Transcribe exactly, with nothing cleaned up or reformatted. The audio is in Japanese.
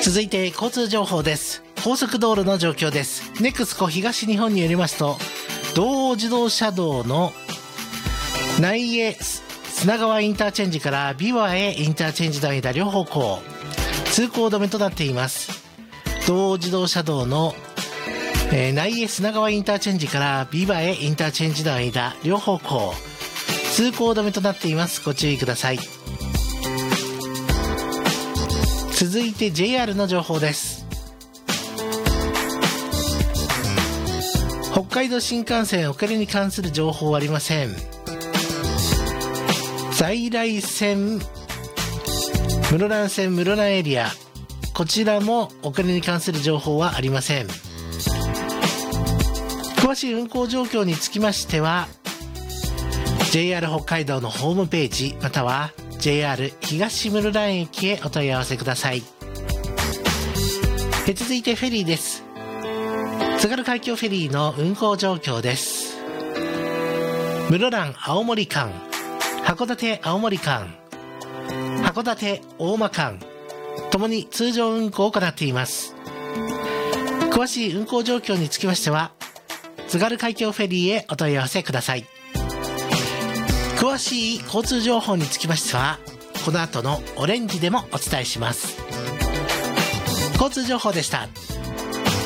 続いて交通情報です。高速道路の状況です。ネクスコ東日本によりますと、道央自動車道の内江砂川インターチェンジから琵琶へインターチェンジの間両方向通行止めとなっています。道央自動車道の、えー、内江砂川インターチェンジから琵琶へインターチェンジの間両方向通行止めとなっています。ご注意ください。続いて ジェイアール の情報です。北海道新幹線遅れに関する情報はありません。在来線、室蘭線室蘭エリア、こちらも遅れに関する情報はありません。詳しい運行状況につきましては ジェイアール 北海道のホームページまたは ジェイアール 東室蘭駅へお問い合わせください。続いてフェリーです。津軽海峡フェリーの運行状況です。室蘭青森間、函館青森間、函館大間間ともに通常運行を行っています。詳しい運行状況につきましては津軽海峡フェリーへお問い合わせください。詳しい交通情報につきましてはこの後のオレンジでもお伝えします。交通情報でした。